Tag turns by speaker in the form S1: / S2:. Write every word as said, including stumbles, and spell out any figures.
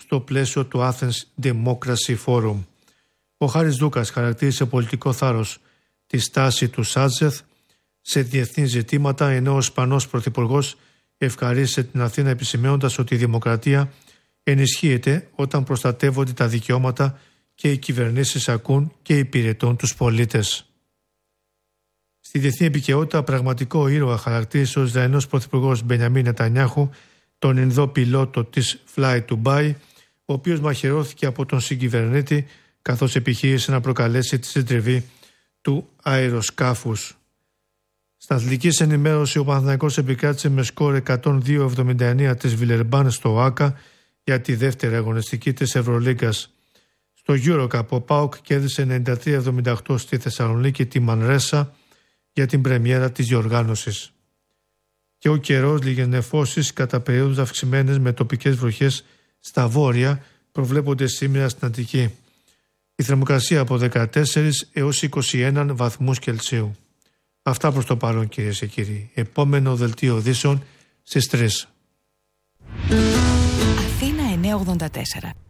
S1: στο πλαίσιο του Athens Democracy Forum. Ο Χάρης Δούκας χαρακτήρισε πολιτικό θάρρος τη στάση του Σάτζεθ σε διεθνή ζητήματα, ενώ ο Ισπανός Πρωθυπουργός ευχαρίστησε την Αθήνα επισημαίνοντας ότι η δημοκρατία ενισχύεται όταν προστατεύονται τα δικαιώματα και οι κυβερνήσεις ακούν και υπηρετούν τους πολίτες. Στη διεθνή επικαιρότητα, πραγματικό ήρωα χαρακτήρισε ο Ισραηλινός Πρωθυπουργός Μπενιαμίν Νετανιάχου τον Ινδό πιλότο της Fly Dubai, ο οποίος μαχαιρώθηκε από τον συγκυβερνήτη καθώς επιχείρησε να προκαλέσει τη συντριβή του αεροσκάφους. Στα αθλητικής ενημέρωση, ο Παναθηναϊκός επικράτησε με σκορ εκατόν δύο εβδομήντα εννέα της Βιλερμπάν στο ΟΑΚΑ για τη δεύτερη αγωνιστική της Ευρωλίγκας. Στο EuroCup, ο ΠΑΟΚ κέρδισε ενενήντα τρία εβδομήντα οκτώ στη Θεσσαλονίκη τη Μανρέσα για την πρεμιέρα της διοργάνωσης. Και ο καιρός, λίγες νεφώσεις κατά περίοδους αυξημένες με τοπικές βροχές στα βόρεια προβλέπονται σήμερα στην Αττική. Η θερμοκρασία από δεκατέσσερις έως είκοσι ένα βαθμούς Κελσίου. Αυτά προς το παρόν, κυρίες και κύριοι. Επόμενο δελτίο ειδήσεων στις τρεις.
S2: Αθήνα εννιακόσια ογδόντα τέσσερα.